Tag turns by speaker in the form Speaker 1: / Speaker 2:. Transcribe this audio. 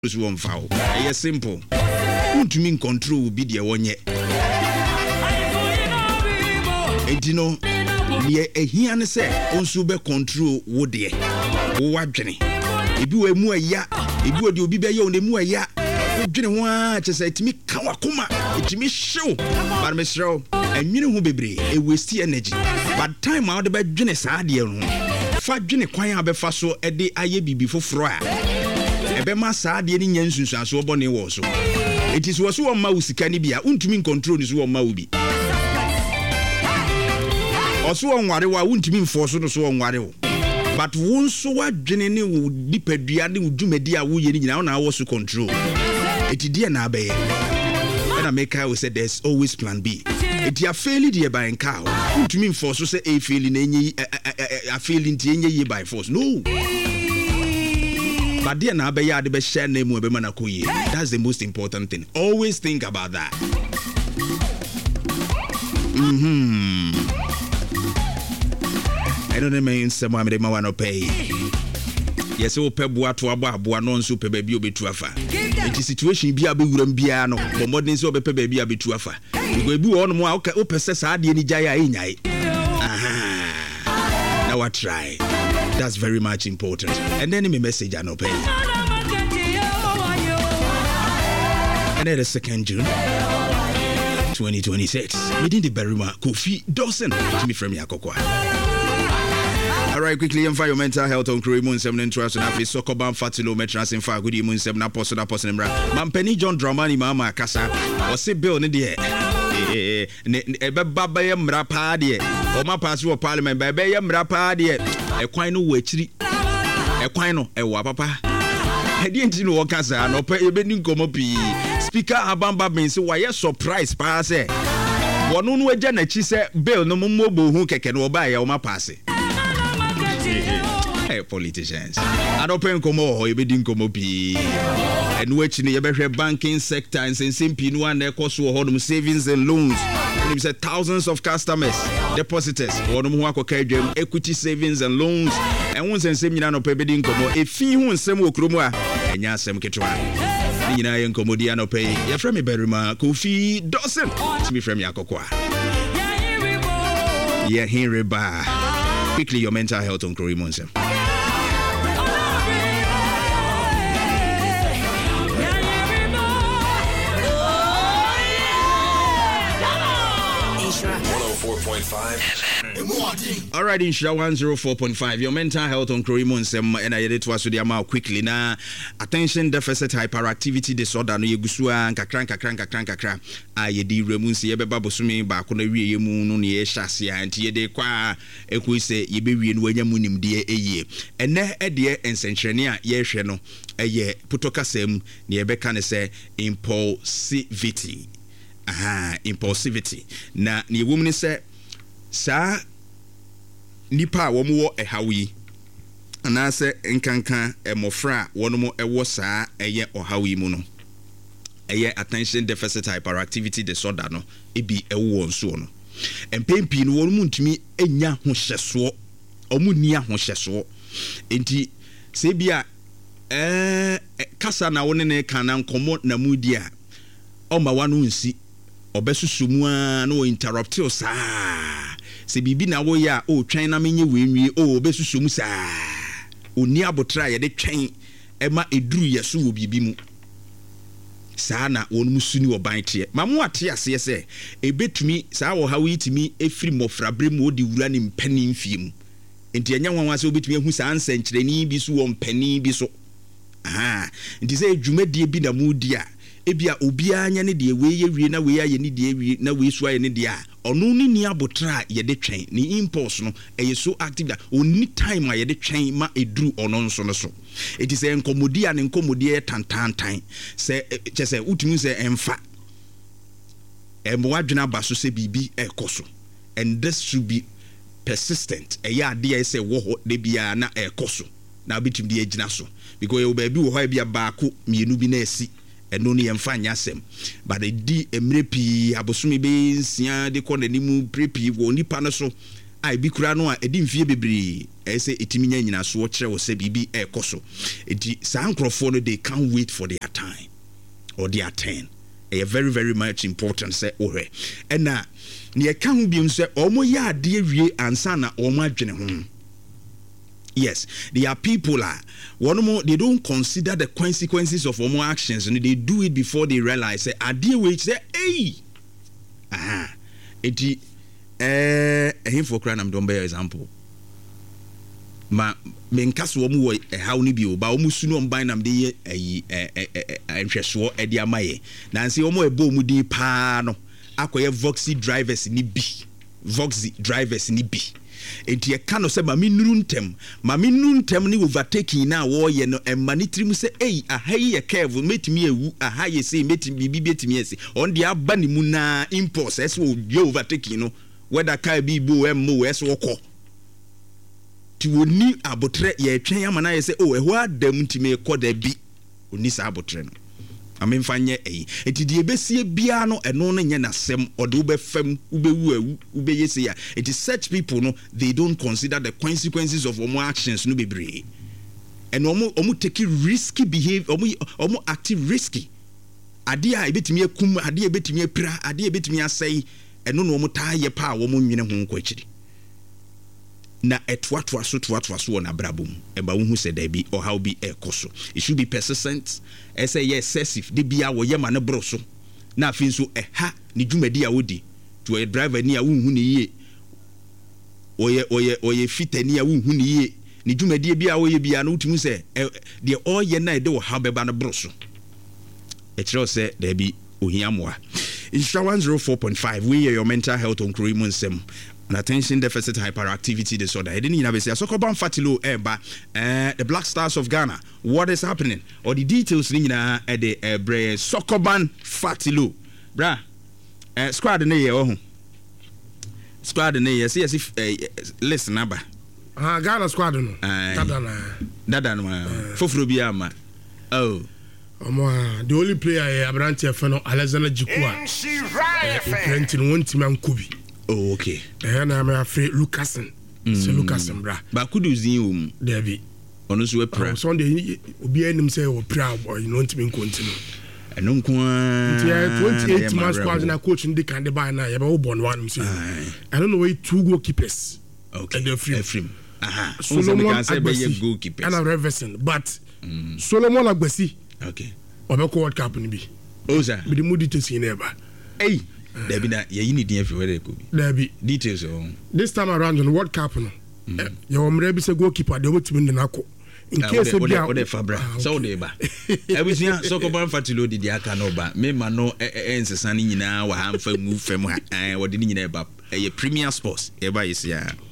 Speaker 1: so one foul. It's simple. Won't mean control be the one yet. And you know, near a hian say, on super control would ye. What Jenny? If you were more ya, if you would be beyond the more ya. Jenny just say to me, Kawakuma, it's me show. But Miss Row, and you know who be a waste energy. But time out about Jenny Sadia. Fat Jenny Quaya Befaso at the IAB before Froya. Ebema saa de ni nyansunsu aso bone wo so it is wo so wo ma usika ni bia untumi control ni so wo ma ubi oso wo nware wa untumi enforce no so wo nware wo but won so wadwene ni wo dipadua ni udumadi a wo ye ni nyina wo na wo so control etidie na abaye na make I say there's always plan B it ya fail die by nka untumi enforce so say a fail na enyi a fail nti enyi ye by force no. But dear na be ya de be share name we be man akoye. That's the most important thing. Always think about that. I don't mean some am de ma wan pay. Yes o pe boa to abo no nso pe ba bi obetu afa. It situation bi abewuram bia no. But modern so be pe ba bi abetu afa. Because bi won mo a o pese saa de ni jaya e nyai. Now I try. That's very much important. And then me message I no pay. And then the 2nd June 2026. Within the Beruma Kofi Dawson to me from Yakokwa. Alright, quickly environmental health on Kurimun 7 trust and Afi Sokoban Fatilo Metras in Fire Goody Moon 7 Apostle Mampeni John Dramani Mama Kasa or say Bill Nidia. Baba Mrapa de or my pass of Parliament by Bay Mrapa de a quino wetri a quino a wapapa. I didn't know Casa no pay a bending comopi. Speaker Abamba means why a surprise pass. One no way Janet, she said, Bill no more who can buy or my pass. Hey, politicians. I don't pay Como, you bending comopi. And which in the banking sector and since Pino and their cost for home savings and loans. And said thousands of customers, depositors, equity savings and loans. And once and same no pay bidding como a fee who and some krumwa and yasem ketwa. Nina and Comodiano pay your friend me Beruma Kofi Dawson to be from Yakokwa. Yeah, here ba. Quickly your mental health on Kurimonse. All right, in Shira 104.5, your mental health on Kurimun and I did was with the amount quickly. Now, attention deficit hyperactivity disorder. No, you gusua and kakran. I di remunsi ebe babosumi ba kono wie mu no ne shasia antie de kwa ekwise ye be wie no wanya munim de eye. Ene ede ensentrene a ye hwe no eye putokasem ne ebe ka ne se impulsivity. Impulsivity. Na ne woman ni se sa nipa wo mo ehawi anase nkankan emofra wono mo ewo saa eye ohawi mu no eye attention deficit hyperactivity disorder no ebi ewo nso no empempi no wono ntumi enya ho hyeso omunni ahohyeso enti se bia kasa na woni ne kana nkomo na mudi a oma wanu nsi obesusumu a no interrupt o saa se bibi na wo ya o twen na menye wenwie o obesusumu saa oni abotra ye de twen ema eduru yeso wo bibi mu saa na wonu musuni oban tie mamu ate ase se ebetumi saa wo hawo yitimi efiri mofrabre mu odi wura ne mpani mfiem enti enya nwanwa se obetumi ehu saa nsenkyereni bi so wo mpani bi so enti se dwumadie bi na mu di a ebia obia anya ne de we ye wie na we aye ne de wie na we so aye ne de a ono ni abotra ye de twen ni impulse no eye so active that oni time a ye de twen ma eduru ono nso no so it is enkomodi a ne nkomodi e tantantan se chese utumi se emfa emwadwena baso se bibi ekoso and this should be persistent eye ade e se wo ho de bia na ekoso na bitum de agina so because you baby wo ho bia baako mienu bi na esi eno ne yemfa nyasem but di emrepi abosumi be sia de ko nanimu prepi wo nipa no so ai bi kura no a edi mfie bebre say etimi nya nyina so kire wo se bibi ekoso enti saa nkrofo no they can't wait for their time or their turn. Very very much important say ohwe ena ne ye kan biom say omo ya ade awie ansa na omo adwene ho. Yes, there are people they don't consider the consequences of omo actions and they do it before they realize say ade we say hey eti him for cry am don be example ma menkaso omo wo how ni bi o ba omo su no mban nam de ye nhweso e de amaye na nse omo ebo omo di pa no akoye Voxy drivers ni bi enti e ka no se ma minuru ntem ni overtaking na wo ye no emani trim se ahayi ye curve metimi ewu ahayi se metimi bibi betimi ese on de aba ni mu na impulse es wo ye overtaking no whether car bi bo emmo es wo kọ ti woni abotre ye twen amana ye se eho adam ntime kọ da bi oni sa abotre no amemfanye eti de ebesie bia no eno no nye nasem ode wo befam ubewu ube yese ya it is such people no they don't consider the consequences of omo actions no bebre and omo take risky behavior omo active risky ade a ebetimi akum ade a ebetimi apira ade a ebetimi asai eno no omo taa ye pa wo mo nwene ho kwachiri na etwatwa so na brabum eba wo hu se da bi or how be ekoso it should be persistent say yes excessive de bia wo ye ma ne bro so na afin so ni dwumadi a wodi to a driver ni a wo hu ni ye oye fitani a wo hu ni ye ni dwumadi bia wo ye bia na utimu se de oye na de wo ha beba ne bro so e kire se da bi ohiamoa Insha 104.5 we hear your mental health on Kurimunsem and attention deficit hyperactivity disorder. I didn't even say Sokoban Fatilo the Black Stars of Ghana. What is happening? Or the details at the Sokoban Fatilo. Bra. Squad in here. Squad in here. See as if listen number.
Speaker 2: Ghana squad no.
Speaker 1: Dadan Foforo biama. Oh.
Speaker 2: The only player Abrantia Fano Alexander Jikua. Trentin one team and Kubi.
Speaker 1: Oh, okay.
Speaker 2: And I'm afraid Lucasen. So Lucasen, bra.
Speaker 1: But could you see
Speaker 2: Debbie?
Speaker 1: Honest, we pray.
Speaker 2: Sunday, be any say or proud boy, you know, to be continue.
Speaker 1: And no
Speaker 2: 28 months squad and a coach in the kind of buy now. You have all born one. I don't know why 2 goalkeepers.
Speaker 1: Okay.
Speaker 2: And they're free.
Speaker 1: Solomon Agbesi
Speaker 2: and a Reverson, but Solomon Agbesi.
Speaker 1: Okay.
Speaker 2: Obeko World Cup ni bi.
Speaker 1: Oza.
Speaker 2: Be the mood details in ever.
Speaker 1: Hey. Debbie, you need everywhere they could be.
Speaker 2: Debbie.
Speaker 1: Details.
Speaker 2: This time around on the World Cup, your maybe say goalkeeper, they will win the Nako. In case of the
Speaker 1: Fabra, so they ba. Everything Sokoban Fatilo did the Akanoba. Me mano ends a sunny now, what I'm for move from what didn't you about a Premier Sports. Everybody is here.